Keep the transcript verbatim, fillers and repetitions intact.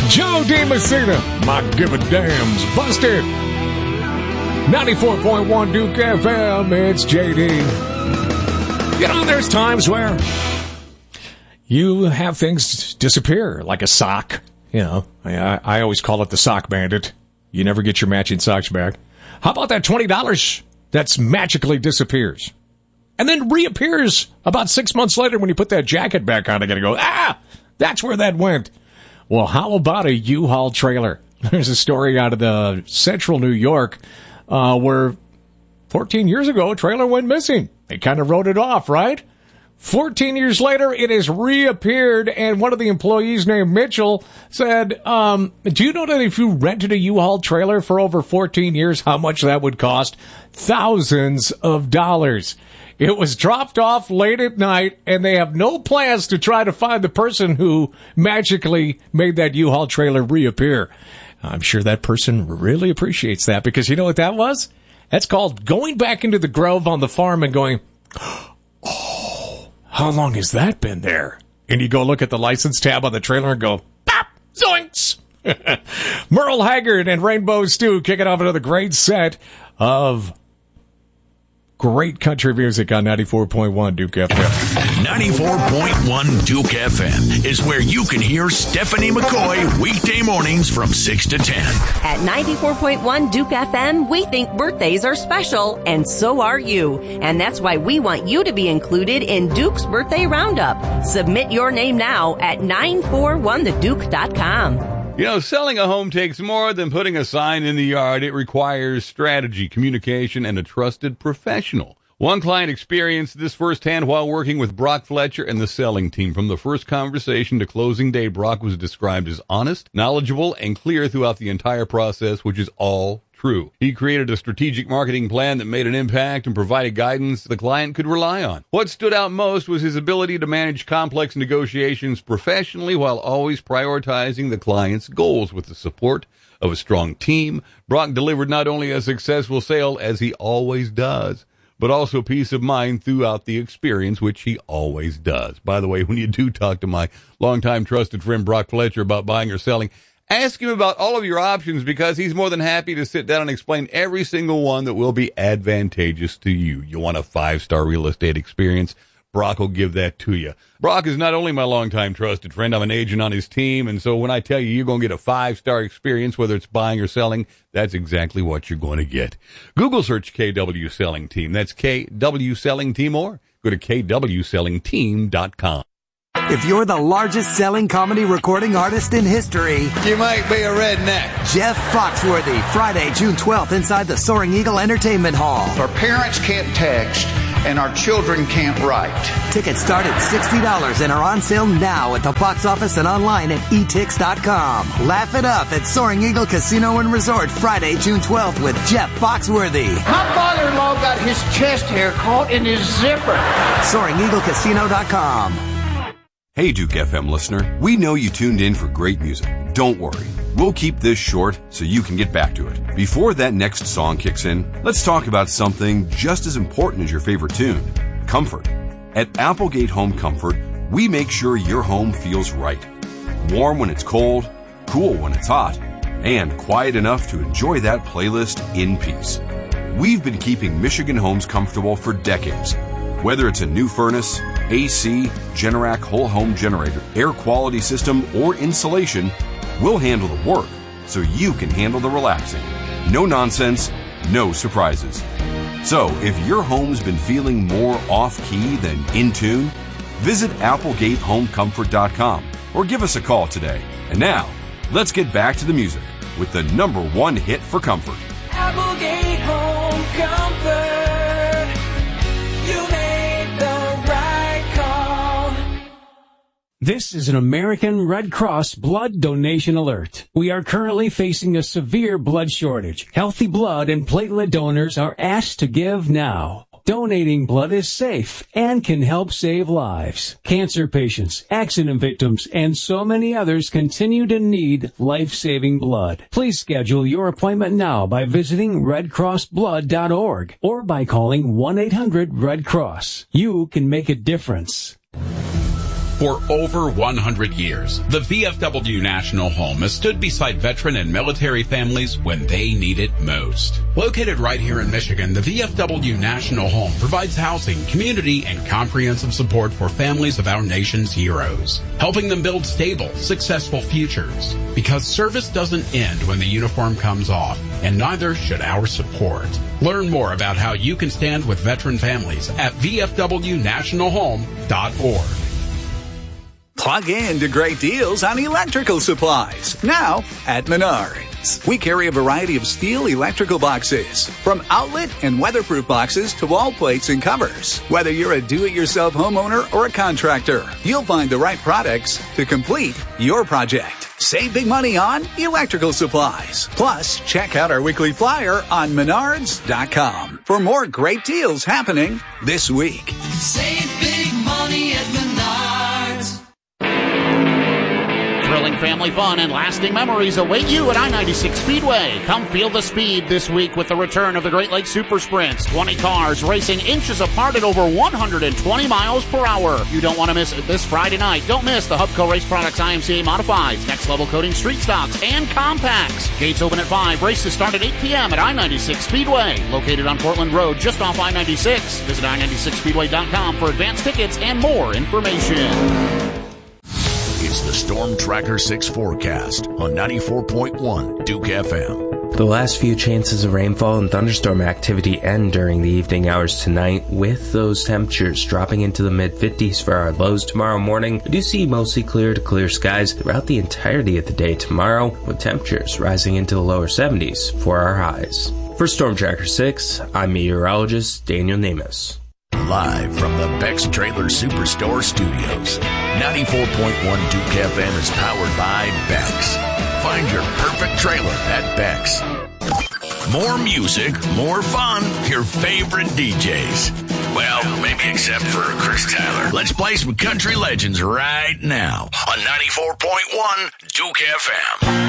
Joe DeMessina, my give a damn's busted. ninety-four point one Duke F M, it's J D. You know, there's times where you have things disappear, like a sock. You know, I, I always call it the sock bandit. You never get your matching socks back. How about that twenty dollars that's magically disappears? And then reappears about six months later when you put that jacket back on again and go, ah, that's where that went. Well, how about a U-Haul trailer? There's a story out of the central New York uh, where fourteen years ago, a trailer went missing. They kind of wrote it off, right? fourteen years later, it has reappeared, and one of the employees named Mitchell said, um, do you know that if you rented a U-Haul trailer for over fourteen years, how much that would cost? Thousands of dollars. It was dropped off late at night, and they have no plans to try to find the person who magically made that U-Haul trailer reappear. I'm sure that person really appreciates that, because you know what that was? That's called going back into the grove on the farm and going, oh, how long has that been there? And you go look at the license tab on the trailer and go, pop, zoinks! Merle Haggard and Rainbow Stew kicking off another great set of great country music on ninety-four point one Duke F M. ninety-four point one Duke F M is where you can hear Stephanie McCoy weekday mornings from six to ten. At ninety-four point one Duke F M, we think birthdays are special, and so are you. And that's why we want you to be included in Duke's Birthday Roundup. Submit your name now at nine four one the duke dot com. You know, selling a home takes more than putting a sign in the yard. It requires strategy, communication, and a trusted professional. One client experienced this firsthand while working with Brock Fletcher and the selling team. From the first conversation to closing day, Brock was described as honest, knowledgeable, and clear throughout the entire process, which is all true. He created a strategic marketing plan that made an impact and provided guidance the client could rely on. What stood out most was his ability to manage complex negotiations professionally while always prioritizing the client's goals. With the support of a strong team, Brock delivered not only a successful sale, as he always does, but also peace of mind throughout the experience, which he always does. By the way, when you do talk to my longtime trusted friend Brock Fletcher about buying or selling, ask him about all of your options, because he's more than happy to sit down and explain every single one that will be advantageous to you. You want a five-star real estate experience? Brock will give that to you. Brock is not only my longtime trusted friend, I'm an agent on his team, and so when I tell you you're going to get a five-star experience, whether it's buying or selling, that's exactly what you're going to get. Google search K W Selling Team. That's K W Selling Team, or go to K W selling team dot com. If you're the largest selling comedy recording artist in history, you might be a redneck. Jeff Foxworthy, Friday, June twelfth, inside the Soaring Eagle Entertainment Hall. Our parents can't text, and our children can't write. Tickets start at sixty dollars and are on sale now at the box office and online at e tix dot com. Laugh it up at Soaring Eagle Casino and Resort, Friday, June twelfth, with Jeff Foxworthy. My father-in-law got his chest hair caught in his zipper. Soaring Eagle Casino dot com. Hey, Duke F M listener, we know you tuned in for great music. Don't worry. We'll keep this short so you can get back to it. Before that next song kicks in, let's talk about something just as important as your favorite tune: comfort. At Applegate Home Comfort, we make sure your home feels right. Warm when it's cold, cool when it's hot, and quiet enough to enjoy that playlist in peace. We've been keeping Michigan homes comfortable for decades. Whether it's a new furnace, A C, Generac whole home generator, air quality system, or insulation, we'll handle the work so you can handle the relaxing. No nonsense, no surprises. So if your home's been feeling more off-key than in tune, visit applegate home comfort dot com or give us a call today. And now, let's get back to the music with the number one hit for comfort. Applegate Home Comfort. You made the right call. This is an American Red Cross blood donation alert. We are currently facing a severe blood shortage. Healthy blood and platelet donors are asked to give now. Donating blood is safe and can help save lives. Cancer patients, accident victims, and so many others continue to need life-saving blood. Please schedule your appointment now by visiting red cross blood dot org or by calling one eight hundred red cross. You can make a difference. For over one hundred years, the V F W National Home has stood beside veteran and military families when they need it most. Located right here in Michigan, the V F W National Home provides housing, community, and comprehensive support for families of our nation's heroes, helping them build stable, successful futures. Because service doesn't end when the uniform comes off, and neither should our support. Learn more about how you can stand with veteran families at V F W national home dot org. Plug in to great deals on electrical supplies, now at Menards. We carry a variety of steel electrical boxes, from outlet and weatherproof boxes to wall plates and covers. Whether you're a do-it-yourself homeowner or a contractor, you'll find the right products to complete your project. Save big money on electrical supplies. Plus, check out our weekly flyer on menards dot com for more great deals happening this week. Save big money at Menards. Thrilling family fun and lasting memories await you at I ninety-six Speedway. Come feel the speed this week with the return of the Great Lakes Super Sprints. twenty cars racing inches apart at over one hundred twenty miles per hour. You don't want to miss it this Friday night. Don't miss the Hubco Race Products I M C A Modifieds, Next Level Coating Street Stocks, and Compacts. Gates open at five. Races start at eight p.m. at I ninety-six Speedway. Located on Portland Road, just off I ninety-six. Visit I ninety-six speedway dot com for advanced tickets and more information. It's the Storm Tracker six forecast on ninety-four point one Duke F M. The last few chances of rainfall and thunderstorm activity end during the evening hours tonight, with those temperatures dropping into the mid fifties for our lows tomorrow morning. We do see mostly clear to clear skies throughout the entirety of the day tomorrow, with temperatures rising into the lower seventies for our highs. For Storm Tracker six, I'm meteorologist Daniel Nemus. Live from the Beck's Trailer Superstore Studios, ninety-four point one Duke F M is powered by Beck's. Find your perfect trailer at Beck's. More music, more fun, your favorite D Js. Well, maybe except for Chris Tyler. Let's play some country legends right now on ninety-four point one Duke F M.